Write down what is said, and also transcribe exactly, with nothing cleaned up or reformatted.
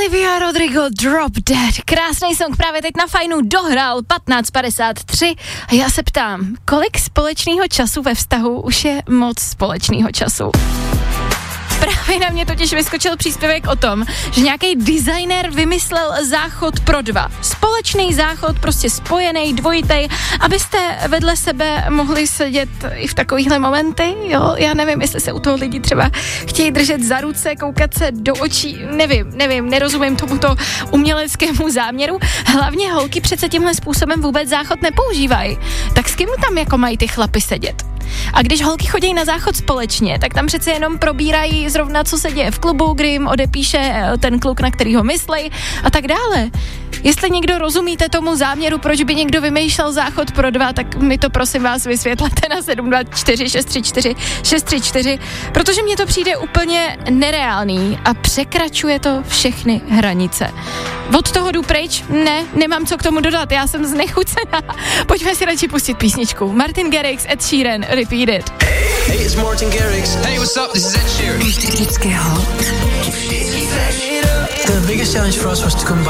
Olivia Rodrigo, Drop Dead. Krásný song právě teď na Fajnu dohrál patnáct padesát tři a já se ptám, kolik společného času ve vztahu už je moc společného času? Právě na mě totiž vyskočil příspěvek o tom, že nějaký designer vymyslel záchod pro dva. Společný záchod, prostě spojený, dvojitej, abyste vedle sebe mohli sedět i v takovýchhle momenty, jo? Já nevím, jestli se u toho lidi třeba chtějí držet za ruce, koukat se do očí, nevím, nevím, nerozumím tomuto uměleckému záměru. Hlavně holky přece tímhle způsobem vůbec záchod nepoužívají. Tak s kým tam jako mají ty chlapy sedět? A když holky chodí na záchod společně, tak tam přece jenom probírají zrovna, co se děje v klubu, kdy jim odepíše ten kluk, na kterýho myslej a tak dále. Jestli někdo rozumíte tomu záměru, proč by někdo vymýšlel záchod pro dva, tak mi to prosím vás vysvětlete na sedm dva čtyři šest tři čtyři šest tři čtyři, protože mně to přijde úplně nereálný a překračuje to všechny hranice. Od toho jdu pryč? Ne, nemám co k tomu dodat, já jsem znechucená. Pojďme si radši pustit písničku. Martin Garrix, Ed Sheeran, Repeat It. Hey, it's Martin Garrix. Hey, what's up? This is Ed Sheeran. Vždycky hot. The biggest challenge for us was to come